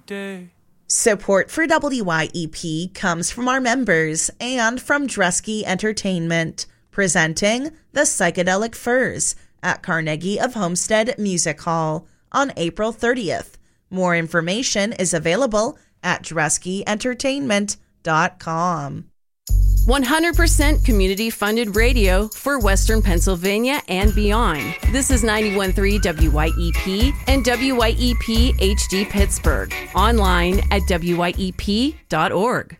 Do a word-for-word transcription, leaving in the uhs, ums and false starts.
day. Support for W Y E P comes from our members and from Dresky Entertainment, presenting The Psychedelic Furs at Carnegie of Homestead Music Hall on April thirtieth. More information is available at dresky entertainment dot com. one hundred percent community-funded radio for Western Pennsylvania and beyond. This is ninety-one point three W Y E P and W Y E P H D Pittsburgh. Online at W Y E P dot org.